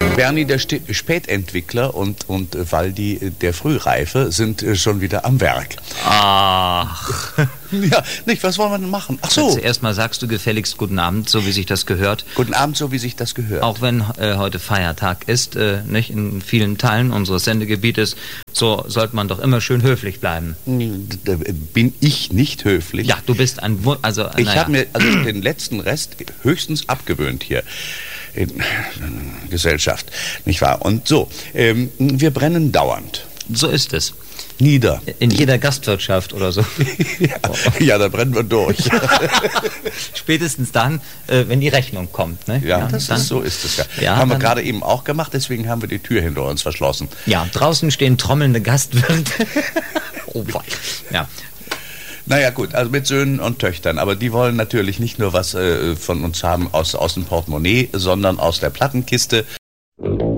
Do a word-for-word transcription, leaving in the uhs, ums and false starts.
Bernie, der St- Spätentwickler und, und Waldi, der Frühreife, sind äh, schon wieder am Werk. Ach. Ja, nicht, was wollen wir denn machen? Ach so. Zuerst mal sagst du gefälligst guten Abend, so wie sich das gehört. Guten Abend, so wie sich das gehört. Auch wenn äh, heute Feiertag ist, äh, nicht in vielen Teilen unseres Sendegebietes, so sollte man doch immer schön höflich bleiben. Da bin ich nicht höflich. Ja, du bist ein... Wu- also, Ich naja. habe mir also den letzten Rest höchstens abgewöhnt hier in Gesellschaft, nicht wahr? Und so, ähm, wir brennen dauernd. So ist es. Nieder. In jeder Gastwirtschaft oder so. Ja, ja, da brennen wir durch. Spätestens dann, äh, wenn die Rechnung kommt. Ne? Ja, das dann, ist, so ist es ja. Ja, haben wir dann- gerade eben auch gemacht, deswegen haben wir die Tür hinter uns verschlossen. Ja, draußen stehen trommelnde Gastwirte. Oh, boy. Ja. Naja gut, also mit Söhnen und Töchtern, aber die wollen natürlich nicht nur was äh, von uns haben aus, aus dem Portemonnaie, sondern aus der Plattenkiste.